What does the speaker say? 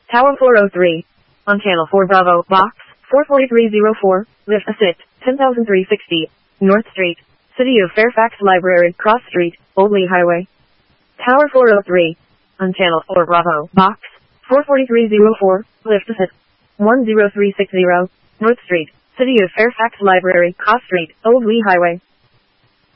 Tower 403. On Channel 4 Bravo, Box 44304, lift assist, 10360, North Street, City of Fairfax Library, Cross Street, Old Lee Highway. Tower 403. On Channel 4 Bravo, Box 44304, lift assist, 10360, North Street, City of Fairfax Library, Cross Street, Old Lee Highway.